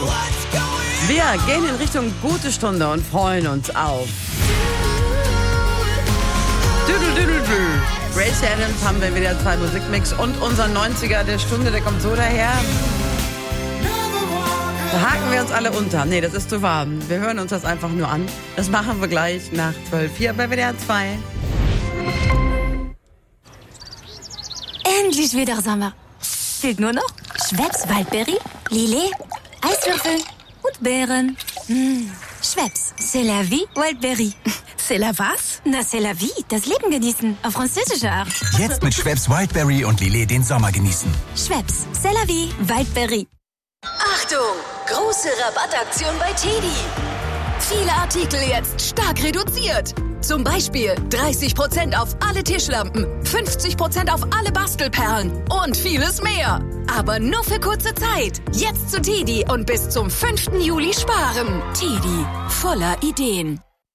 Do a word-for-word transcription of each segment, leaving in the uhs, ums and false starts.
Wir gehen in Richtung gute Stunde und freuen uns auf Gracie Adams haben wir wieder zwei Musikmix und unser neunziger der Stunde, der kommt so daher. Da haken wir uns alle unter. Nee, das ist zu warm. Wir hören uns das einfach nur an. Das machen wir gleich nach zwölf hier bei W D R zwei. Endlich wieder Sommer. Fehlt nur noch Schweppes Waldbeere, Lillet, Eiswürfel und Beeren. Mmh. Schweppes, c'est la vie, Wildberry. C'est la was? Na, c'est la vie, das Leben genießen, auf französische Art. Jetzt mit Schweppes Wildberry und Lillet den Sommer genießen. Schweppes, c'est la vie, Wildberry. Achtung, große Rabattaktion bei Teddy. Viele Artikel jetzt stark reduziert. Zum Beispiel dreißig Prozent auf alle Tischlampen, fünfzig Prozent auf alle Bastelperlen und vieles mehr. Aber nur für kurze Zeit. Jetzt zu Teddy und bis zum fünften Juli sparen. Teddy, voller Ideen.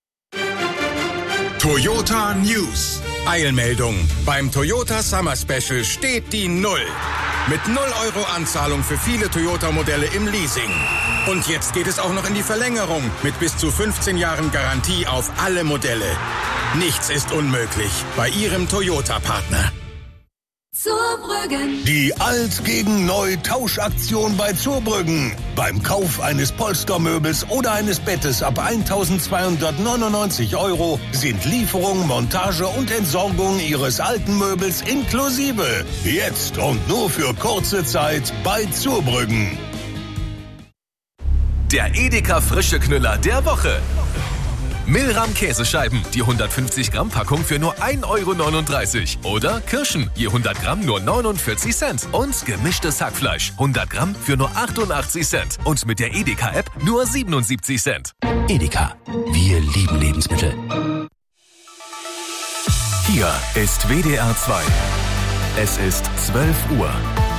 Toyota News. Eilmeldung. Beim Toyota Summer Special steht die Null. Mit null Euro Anzahlung für viele Toyota-Modelle im Leasing. Und jetzt geht es auch noch in die Verlängerung mit bis zu fünfzehn Jahren Garantie auf alle Modelle. Nichts ist unmöglich bei Ihrem Toyota-Partner. Zurbrüggen. Die Alt gegen Neu Tauschaktion bei Zurbrüggen. Beim Kauf eines Polstermöbels oder eines Bettes ab eintausendzweihundertneunundneunzig Euro sind Lieferung, Montage und Entsorgung Ihres alten Möbels inklusive. Jetzt und nur für kurze Zeit bei Zurbrüggen. Der Edeka frische Knüller der Woche. Milram Käsescheiben, die hundertfünfzig Gramm Packung für nur ein Euro neununddreißig. Oder Kirschen, je hundert Gramm nur neunundvierzig Cent. Und gemischtes Hackfleisch, hundert Gramm für nur achtundachtzig Cent. Und mit der Edeka-App nur siebenundsiebzig Cent. Edeka, wir lieben Lebensmittel. Hier ist W D R zwei. Es ist zwölf Uhr.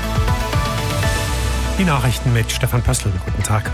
Die Nachrichten mit Stefan Pössl. Guten Tag.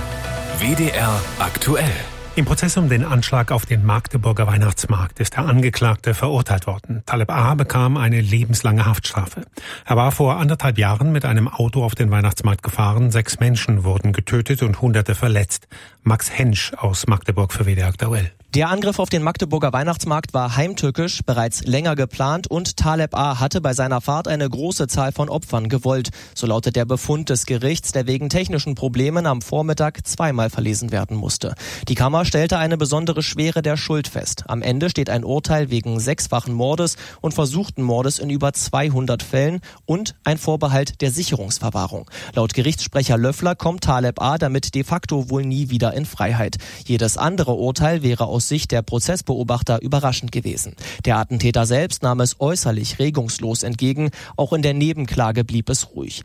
W D R aktuell. Im Prozess um den Anschlag auf den Magdeburger Weihnachtsmarkt ist der Angeklagte verurteilt worden. Taleb A. bekam eine lebenslange Haftstrafe. Er war vor anderthalb Jahren mit einem Auto auf den Weihnachtsmarkt gefahren. Sechs Menschen wurden getötet und Hunderte verletzt. Max Hensch aus Magdeburg für W D R aktuell. Der Angriff auf den Magdeburger Weihnachtsmarkt war heimtückisch, bereits länger geplant und Taleb A. hatte bei seiner Fahrt eine große Zahl von Opfern gewollt. So lautet der Befund des Gerichts, der wegen technischen Problemen am Vormittag zweimal verlesen werden musste. Die Kammer stellte eine besondere Schwere der Schuld fest. Am Ende steht ein Urteil wegen sechsfachen Mordes und versuchten Mordes in über zweihundert Fällen und ein Vorbehalt der Sicherungsverwahrung. Laut Gerichtssprecher Löffler kommt Taleb A. damit de facto wohl nie wieder in Freiheit. Jedes andere Urteil wäre aus Sicht der Prozessbeobachter überraschend gewesen. Der Attentäter selbst nahm es äußerlich regungslos entgegen. Auch in der Nebenklage blieb es ruhig.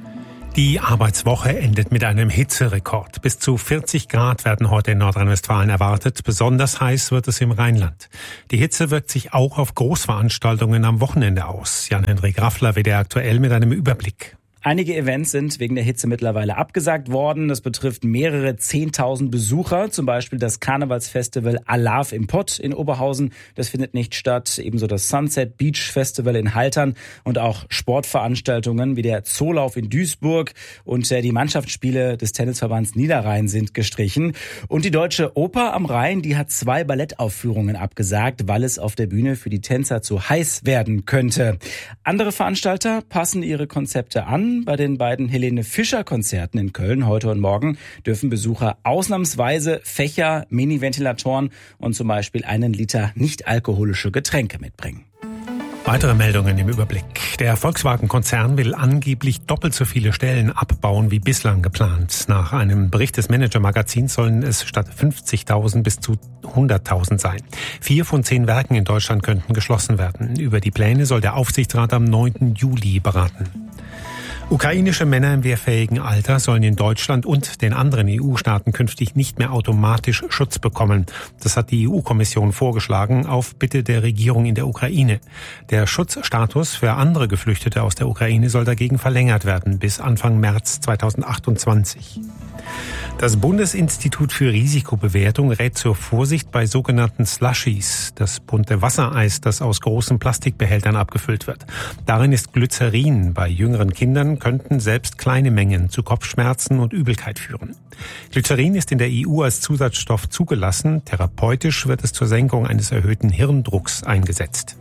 Die Arbeitswoche endet mit einem Hitzerekord. Bis zu vierzig Grad werden heute in Nordrhein-Westfalen erwartet. Besonders heiß wird es im Rheinland. Die Hitze wirkt sich auch auf Großveranstaltungen am Wochenende aus. Jan-Henrik Raffler, W D R aktuell mit einem Überblick. Einige Events sind wegen der Hitze mittlerweile abgesagt worden. Das betrifft mehrere zehntausend Besucher. Zum Beispiel das Karnevalsfestival Alarv im Pott in Oberhausen. Das findet nicht statt. Ebenso das Sunset Beach Festival in Haltern und auch Sportveranstaltungen wie der Zoolauf in Duisburg und die Mannschaftsspiele des Tennisverbands Niederrhein sind gestrichen. Und die Deutsche Oper am Rhein, die hat zwei Ballettaufführungen abgesagt, weil es auf der Bühne für die Tänzer zu heiß werden könnte. Andere Veranstalter passen ihre Konzepte an. Bei den beiden Helene Fischer Konzerten in Köln heute und morgen dürfen Besucher ausnahmsweise Fächer, Mini-Ventilatoren und zum Beispiel einen Liter nicht-alkoholische Getränke mitbringen. Weitere Meldungen im Überblick. Der Volkswagen-Konzern will angeblich doppelt so viele Stellen abbauen wie bislang geplant. Nach einem Bericht des Manager-Magazins sollen es statt fünfzigtausend bis zu hunderttausend sein. Vier von zehn Werken in Deutschland könnten geschlossen werden. Über die Pläne soll der Aufsichtsrat am neunten Juli beraten. Ukrainische Männer im wehrfähigen Alter sollen in Deutschland und den anderen E U-Staaten künftig nicht mehr automatisch Schutz bekommen. Das hat die E U-Kommission vorgeschlagen, auf Bitte der Regierung in der Ukraine. Der Schutzstatus für andere Geflüchtete aus der Ukraine soll dagegen verlängert werden bis Anfang März zweitausendachtundzwanzig. Das Bundesinstitut für Risikobewertung rät zur Vorsicht bei sogenannten Slushies, das bunte Wassereis, das aus großen Plastikbehältern abgefüllt wird. Darin ist Glycerin. Bei jüngeren Kindern könnten selbst kleine Mengen zu Kopfschmerzen und Übelkeit führen. Glycerin ist in der E U als Zusatzstoff zugelassen. Therapeutisch wird es zur Senkung eines erhöhten Hirndrucks eingesetzt.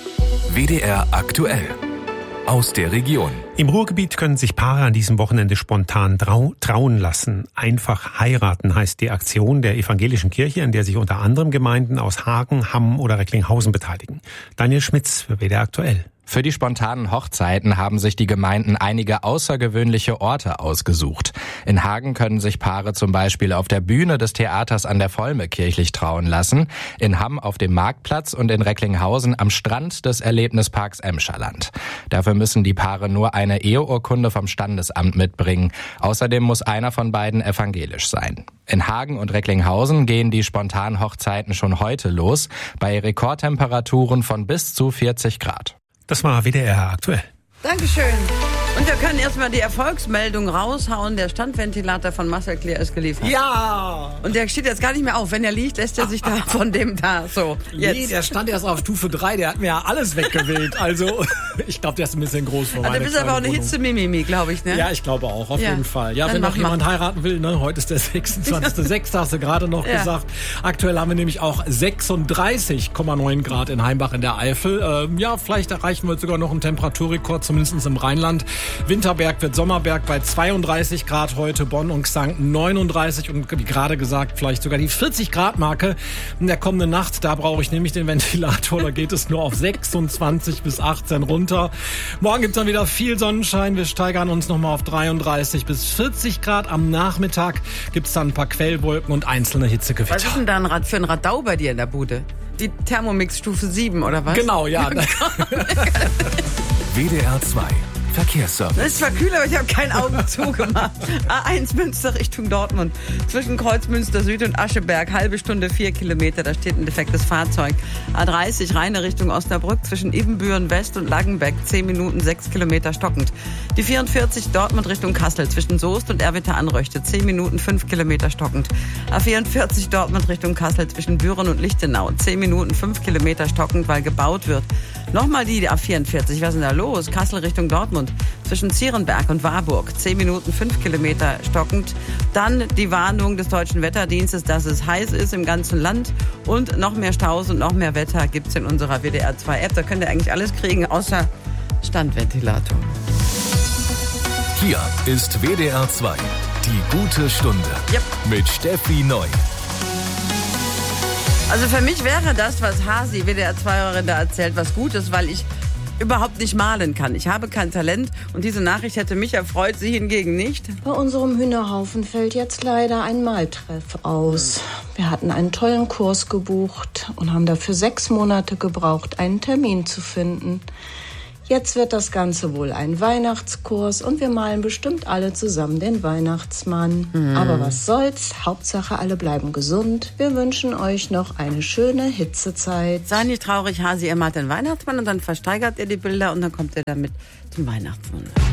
W D R aktuell. Aus der Region. Im Ruhrgebiet können sich Paare an diesem Wochenende spontan trau- trauen lassen. Einfach heiraten heißt die Aktion der evangelischen Kirche, an der sich unter anderem Gemeinden aus Hagen, Hamm oder Recklinghausen beteiligen. Daniel Schmitz für W D R aktuell. Für die spontanen Hochzeiten haben sich die Gemeinden einige außergewöhnliche Orte ausgesucht. In Hagen können sich Paare zum Beispiel auf der Bühne des Theaters an der Volme kirchlich trauen lassen, in Hamm auf dem Marktplatz und in Recklinghausen am Strand des Erlebnisparks Emscherland. Dafür müssen die Paare nur eine Eheurkunde vom Standesamt mitbringen. Außerdem muss einer von beiden evangelisch sein. In Hagen und Recklinghausen gehen die spontanen Hochzeiten schon heute los, bei Rekordtemperaturen von bis zu vierzig Grad. Das war W D R aktuell. Dankeschön. Und wir können erstmal die Erfolgsmeldung raushauen. Der Standventilator von Marcel Kleer ist geliefert. Ja! Und der steht jetzt gar nicht mehr auf. Wenn er liegt, lässt er sich da von dem da so. Jetzt. Nee, der stand erst auf Stufe drei. Der hat mir ja alles weggewählt. Also, ich glaube, der ist ein bisschen groß für meine Also, du bist aber auch eine Hitze-Mimimi, glaube ich, ne? Ja, ich glaube auch, auf ja. jeden Fall. Ja, Dann wenn noch jemand mal. heiraten will, ne? Heute ist der sechsundzwanzigster sechster hast du gerade noch ja. gesagt. Aktuell haben wir nämlich auch sechsunddreißig Komma neun Grad in Heimbach in der Eifel. Ähm, ja, vielleicht erreichen wir sogar noch einen Temperaturrekord, zumindest im Rheinland. Winterberg wird Sommerberg bei zweiunddreißig Grad heute, Bonn und Xank neununddreißig und wie gerade gesagt, vielleicht sogar die vierzig Grad Marke in der kommenden Nacht. Da brauche ich nämlich den Ventilator, da geht es nur auf sechsundzwanzig bis achtzehn runter. Morgen gibt es dann wieder viel Sonnenschein, wir steigern uns nochmal auf dreiunddreißig bis vierzig Grad. Am Nachmittag gibt es dann ein paar Quellwolken und einzelne Hitzegewitter. Was ist denn da ein Rad für ein Radau bei dir in der Bude? Die Thermomix Stufe sieben oder was? Genau, ja. W D R zwei Verkehrsservice. Es ist zwar kühl, aber ich habe kein Auge zugemacht. A eins Münster Richtung Dortmund. Zwischen Kreuzmünster Süd und Ascheberg. Halbe Stunde, vier Kilometer. Da steht ein defektes Fahrzeug. A dreißig Rheine Richtung Osnabrück. Zwischen Ibbenbüren West und Langenbeck. zehn Minuten, sechs Kilometer stockend. Die vierundvierzig Dortmund Richtung Kassel. Zwischen Soest und Erwitter Anröchte. zehn Minuten, fünf Kilometer stockend. A vierundvierzig Dortmund Richtung Kassel. Zwischen Büren und Lichtenau. zehn Minuten, fünf Kilometer stockend, weil gebaut wird. Nochmal die A vierundvierzig. Was ist denn da los? Kassel Richtung Dortmund. Zwischen Zierenberg und Warburg. zehn Minuten, fünf Kilometer stockend. Dann die Warnung des Deutschen Wetterdienstes, dass es heiß ist im ganzen Land. Und noch mehr Staus und noch mehr Wetter gibt's in unserer W D R zwei App. Da könnt ihr eigentlich alles kriegen, außer Standventilator. Hier ist W D R zwei. Die gute Stunde. Yep. Mit Steffi Neu. Also für mich wäre das, was Hasi, W D R zwei-Hörerin, da erzählt, was Gutes, weil ich überhaupt nicht malen kann. Ich habe kein Talent und diese Nachricht hätte mich erfreut, sie hingegen nicht. Bei unserem Hühnerhaufen fällt jetzt leider ein Maltreff aus. Wir hatten einen tollen Kurs gebucht und haben dafür sechs Monate gebraucht, einen Termin zu finden. Jetzt wird das Ganze wohl ein Weihnachtskurs und wir malen bestimmt alle zusammen den Weihnachtsmann. Mhm. Aber was soll's, Hauptsache alle bleiben gesund. Wir wünschen euch noch eine schöne Hitzezeit. Sei nicht traurig, Hasi, ihr malt den Weihnachtsmann und dann versteigert ihr die Bilder und dann kommt ihr damit zum Weihnachtsmann.